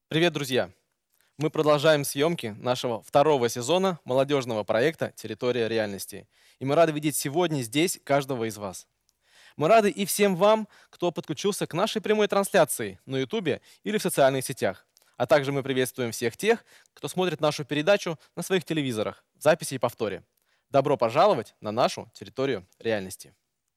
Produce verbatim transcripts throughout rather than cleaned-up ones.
Привет, друзья! Мы продолжаем съемки нашего второго сезона молодежного проекта «Территория реальности». И мы рады видеть сегодня здесь каждого из вас. Мы рады и всем вам, кто подключился к нашей прямой трансляции на Ютубе или в социальных сетях. А также мы приветствуем всех тех, кто смотрит нашу передачу на своих телевизорах, в записи и повторе. Добро пожаловать на нашу территорию реальности.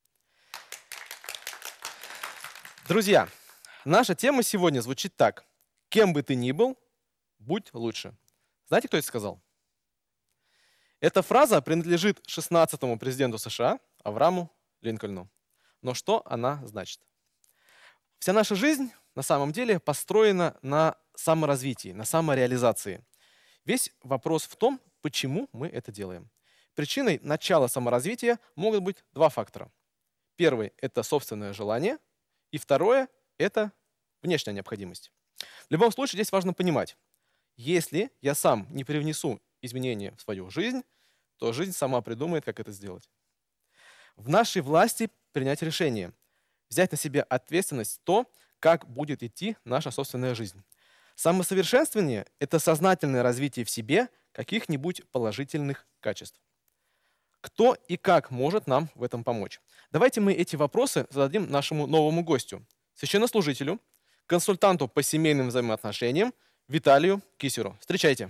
Друзья, наша тема сегодня звучит так. Кем бы ты ни был, будь лучше. Знаете, кто это сказал? Эта фраза принадлежит шестнадцатому президенту США Аврааму Линкольну. Но что она значит? Вся наша жизнь на самом деле построена на саморазвитии, на самореализации. Весь вопрос в том, почему мы это делаем. Причиной начала саморазвития могут быть два фактора. Первый – это собственное желание, и второе – это внешняя необходимость. В любом случае здесь важно понимать, если я сам не привнесу изменения в свою жизнь, то жизнь сама придумает, как это сделать. В нашей власти принять решение, взять на себя ответственность то, как будет идти наша собственная жизнь. Самосовершенствование – это сознательное развитие в себе каких-нибудь положительных качеств. Кто и как может нам в этом помочь? Давайте мы эти вопросы зададим нашему новому гостю, священнослужителю, консультанту по семейным взаимоотношениям Виталию Кисеру. Встречайте.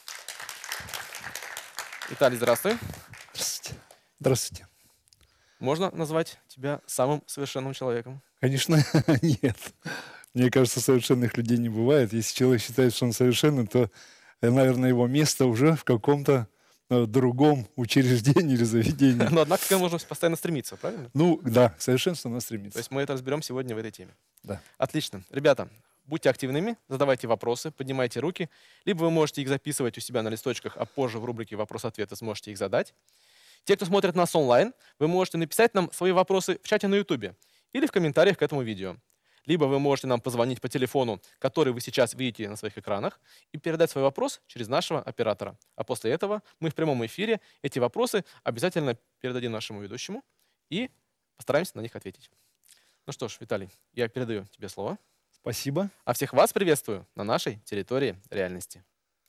Виталий, здравствуй. Здравствуйте. Здравствуйте. Можно назвать тебя самым совершенным человеком? Конечно, нет. Мне кажется, совершенных людей не бывает. Если человек считает, что он совершенный, то, наверное, его место уже в каком-то другом учреждении или заведении. Но, однако, к этому можно постоянно стремиться, правильно? Ну, да, к совершенству надо стремиться. То есть мы это разберем сегодня в этой теме. Да. Отлично. Ребята, будьте активными, задавайте вопросы, поднимайте руки. Либо вы можете их записывать у себя на листочках, а позже в рубрике «Вопрос-ответы» сможете их задать. Те, кто смотрит нас онлайн, вы можете написать нам свои вопросы в чате на Ютубе или в комментариях к этому видео. Либо вы можете нам позвонить по телефону, который вы сейчас видите на своих экранах, и передать свой вопрос через нашего оператора. А после этого мы в прямом эфире эти вопросы обязательно передадим нашему ведущему и постараемся на них ответить. Ну что ж, Виталий, я передаю тебе слово. Спасибо. А всех вас приветствую на нашей территории реальности.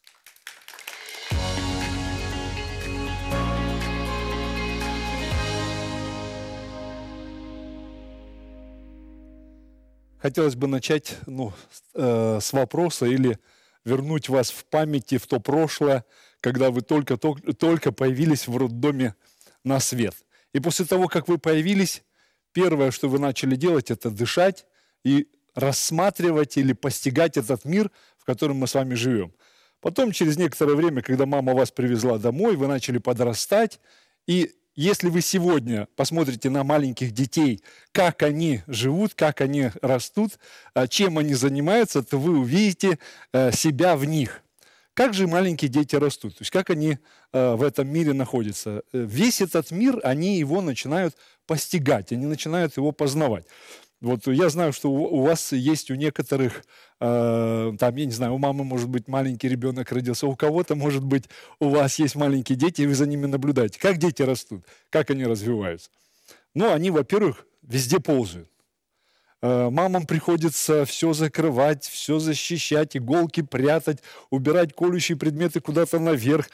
Хотелось бы начать ну, э, с вопроса или вернуть вас в памяти в то прошлое, когда вы только, только, только появились в роддоме на свет. И после того, как вы появились, первое, что вы начали делать, это дышать и рассматривать или постигать этот мир, в котором мы с вами живем. Потом, через некоторое время, когда мама вас привезла домой, вы начали подрастать, и если вы сегодня посмотрите на маленьких детей, как они живут, как они растут, чем они занимаются, то вы увидите себя в них. Как же маленькие дети растут? То есть как они в этом мире находятся? Весь этот мир, они его начинают постигать, они начинают его познавать. Вот я знаю, что у вас есть у некоторых, э, там, я не знаю, у мамы, может быть, маленький ребенок родился, у кого-то, может быть, у вас есть маленькие дети, и вы за ними наблюдаете. Как дети растут, как они развиваются? Ну, они, во-первых, везде ползают. Э, мамам приходится все закрывать, все защищать, иголки прятать, убирать колющие предметы куда-то наверх.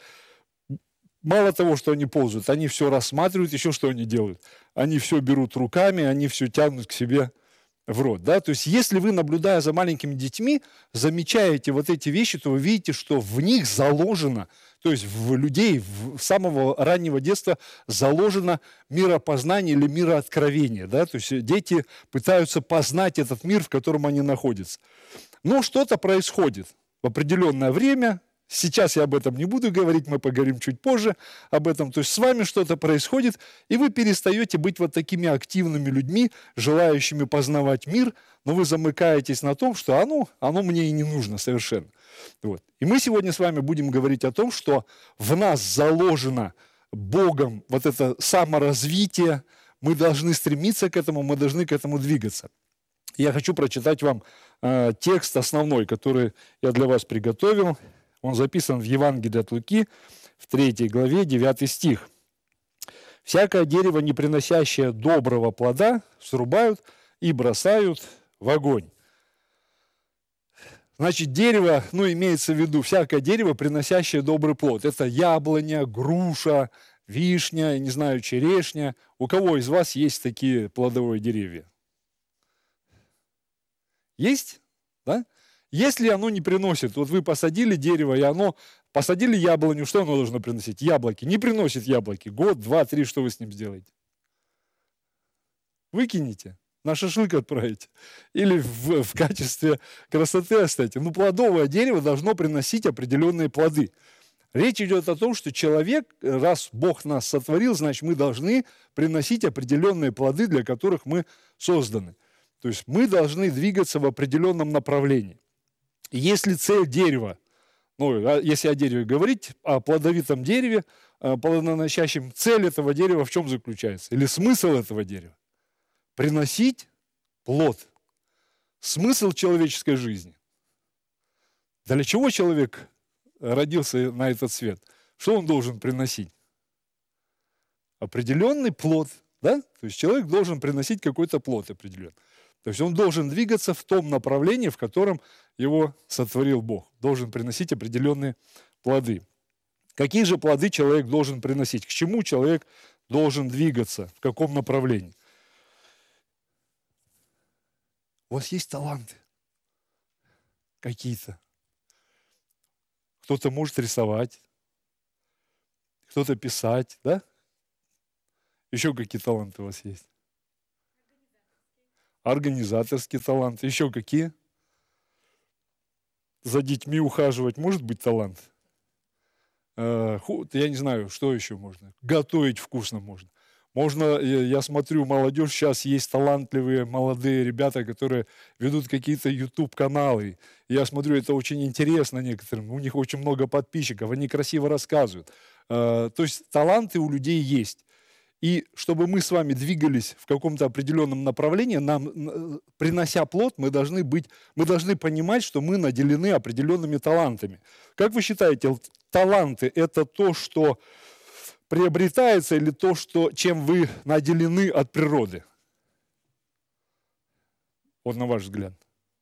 Мало того, что они ползают, они все рассматривают, еще что они делают? Они все берут руками, они все тянут к себе в рот. Да? То есть если вы, наблюдая за маленькими детьми, замечаете вот эти вещи, то вы видите, что в них заложено, то есть в людей с самого раннего детства заложено миропознание или мирооткровение. Да? То есть дети пытаются познать этот мир, в котором они находятся. Но что-то происходит в определенное время. Сейчас я об этом не буду говорить, мы поговорим чуть позже об этом. То есть с вами что-то происходит, и вы перестаете быть вот такими активными людьми, желающими познавать мир, но вы замыкаетесь на том, что оно, оно мне и не нужно совершенно. Вот. И мы сегодня с вами будем говорить о том, что в нас заложено Богом вот это саморазвитие, мы должны стремиться к этому, мы должны к этому двигаться. Я хочу прочитать вам э, текст основной, который я для вас приготовил. Он записан в Евангелии от Луки, в третьей главе, девятый стих. «Всякое дерево, не приносящее доброго плода, срубают и бросают в огонь». Значит, дерево, ну, имеется в виду всякое дерево, приносящее добрый плод. Это яблоня, груша, вишня, не знаю, черешня. У кого из вас есть такие плодовые деревья? Есть? Да? Если оно не приносит, вот вы посадили дерево, и оно, посадили яблоню, что оно должно приносить? Яблоки. Не приносит яблоки. Год, два, три, что вы с ним сделаете? Выкинете. На шашлык отправите. Или в, в качестве красоты оставите. Ну, плодовое дерево должно приносить определенные плоды. Речь идет о том, что человек, раз Бог нас сотворил, значит, мы должны приносить определенные плоды, для которых мы созданы. То есть мы должны двигаться в определенном направлении. И если цель дерева, ну, если о дереве говорить, о плодовитом дереве, плодоносящем, цель этого дерева в чем заключается? Или смысл этого дерева? Приносить плод. Смысл человеческой жизни. Для чего человек родился на этот свет? Что он должен приносить? Определенный плод. Да? То есть человек должен приносить какой-то плод определенный. То есть он должен двигаться в том направлении, в котором его сотворил Бог. Должен приносить определенные плоды. Какие же плоды человек должен приносить? К чему человек должен двигаться? В каком направлении? У вас есть таланты какие-то. Кто-то может рисовать, кто-то писать, да? Еще какие таланты у вас есть? Организаторские таланты. Еще какие? За детьми ухаживать может быть талант? Я не знаю, что еще можно. Готовить вкусно можно. Можно, я смотрю, молодежь, сейчас есть талантливые молодые ребята, которые ведут какие-то ютуб-каналы. Я смотрю, это очень интересно некоторым. У них очень много подписчиков, они красиво рассказывают. То есть таланты у людей есть. И чтобы мы с вами двигались в каком-то определенном направлении, нам, принося плод, мы должны быть, мы должны понимать, что мы наделены определенными талантами. Как вы считаете, таланты – это то, что приобретается, или то, что, чем вы наделены от природы? Вот на ваш взгляд.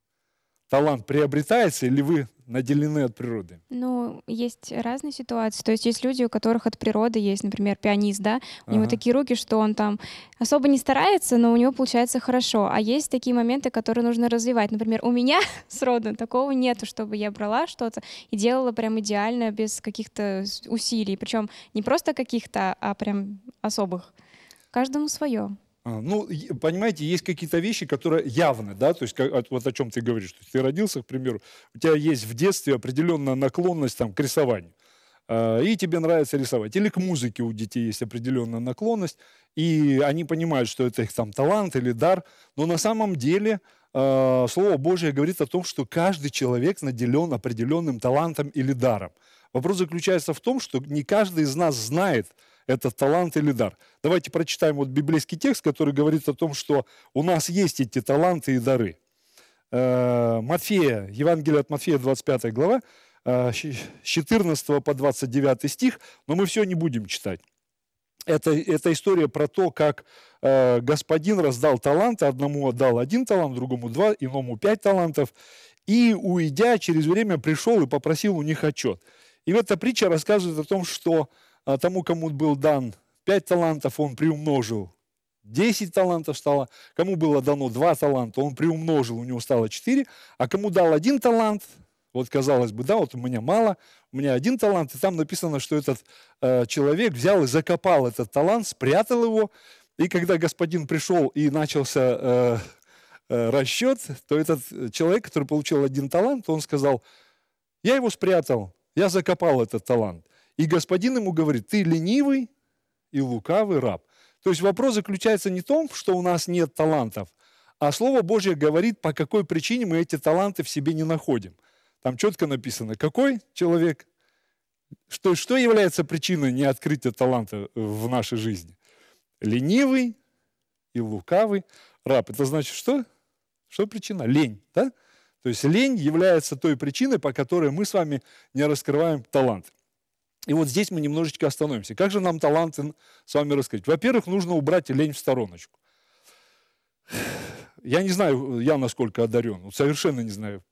Талант приобретается, или вы наделены от природы? Ну, есть разные ситуации. То есть есть люди, у которых от природы есть, например, пианист, да, у Ага. него такие руки, что он там особо не старается, но у него получается хорошо. А есть такие моменты, которые нужно развивать. Например, у меня сроду такого нету, чтобы я брала что-то и делала прям идеально, без каких-то с- усилий. Причем не просто каких-то, а прям особых. Каждому свое. А, Ну, е- понимаете, есть какие-то вещи, которые явны, да, то есть как- от- вот о чем ты говоришь. То есть ты родился, к примеру, у тебя есть в детстве определенная наклонность там, к рисованию, а, и тебе нравится рисовать. Или к музыке у детей есть определенная наклонность, и они понимают, что это их там талант или дар, но на самом деле а, Слово Божье говорит о том, что каждый человек наделен определенным талантом или даром. Вопрос заключается в том, что не каждый из нас знает этот талант или дар. Давайте прочитаем вот библейский текст, который говорит о том, что у нас есть эти таланты и дары. Э, Матфея, Евангелие от Матфея, двадцать пятая глава, э, щ- с четырнадцатого по двадцать девятый стих, но мы все не будем читать. Это, это история про то, как э, господин раздал таланты, одному отдал один талант, другому два, иному пять талантов, и, уйдя, через время пришел и попросил у них отчет. И эта притча рассказывает о том, что а, тому, кому был дан пять талантов, он приумножил, десять талантов стало, кому было дано два таланта, он приумножил, у него стало четыре, а кому дал один талант, вот казалось бы, да, вот у меня мало, у меня один талант, и там написано, что этот э, человек взял и закопал этот талант, спрятал его, и когда господин пришел и начался э, э, расчет, то этот человек, который получил один талант, он сказал: я его спрятал, я закопал этот талант. И господин ему говорит: ты ленивый и лукавый раб. То есть вопрос заключается не в том, что у нас нет талантов, а Слово Божье говорит, по какой причине мы эти таланты в себе не находим. Там четко написано, какой человек, что, что является причиной неоткрытия таланта в нашей жизни. Ленивый и лукавый раб. Это значит что? Что причина? Лень, да? То есть лень является той причиной, по которой мы с вами не раскрываем талант. И вот здесь мы немножечко остановимся. Как же нам таланты с вами раскрыть? Во-первых, нужно убрать лень в стороночку. Я не знаю, я насколько одарен, вот совершенно не знаю. Вот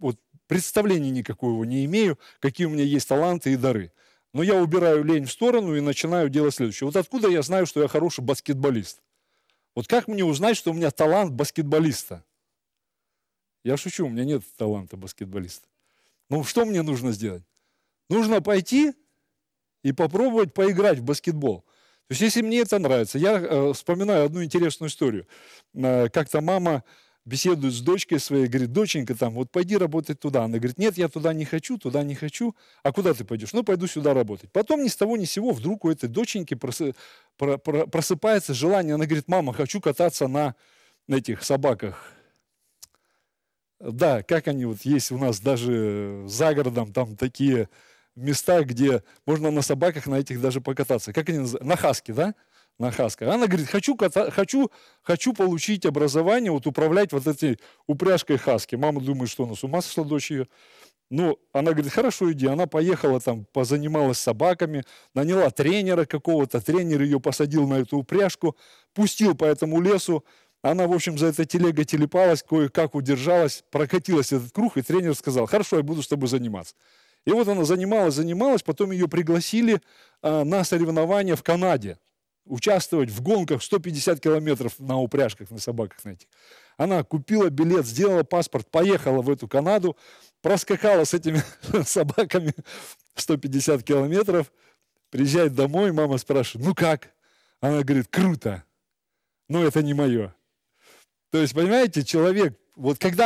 представления никакого не имею, какие у меня есть таланты и дары. Но я убираю лень в сторону и начинаю делать следующее. Вот откуда я знаю, что я хороший баскетболист? Вот как мне узнать, что у меня талант баскетболиста? Я шучу, у меня нет таланта баскетболиста. Ну, что мне нужно сделать? Нужно пойти и попробовать поиграть в баскетбол. То есть, если мне это нравится, я э, вспоминаю одну интересную историю. Э, как-то мама беседует с дочкой своей, говорит: доченька, там, вот пойди работать туда. Она говорит: нет, я туда не хочу, туда не хочу. А куда ты пойдешь? Ну, пойду сюда работать. Потом ни с того ни с сего вдруг у этой доченьки просы, про, про, просыпается желание. Она говорит: мама, хочу кататься на этих собаках. Да, как они вот есть у нас даже за городом, там такие места, где можно на собаках на этих даже покататься. Как они называются? На хаски, да? На хасках. Она говорит: хочу, ката... хочу, хочу получить образование, вот управлять вот этой упряжкой хаски. Мама думает, что она с ума сошла, дочь ее. Ну, она говорит: хорошо, иди. Она поехала там, позанималась собаками, наняла тренера какого-то, тренер ее посадил на эту упряжку, пустил по этому лесу. Она, в общем, за этой телегой телепалась, кое-как удержалась, прокатилась этот круг, и тренер сказал: хорошо, я буду с тобой заниматься. И вот она занималась, занималась, потом ее пригласили а, на соревнования в Канаде, участвовать в гонках сто пятьдесят километров на упряжках, на собаках на этих. Она купила билет, сделала паспорт, поехала в эту Канаду, проскакала с этими собаками сто пятьдесят километров, приезжает домой, мама спрашивает: ну как? Она говорит: круто, но это не мое. То есть, понимаете, человек, вот когда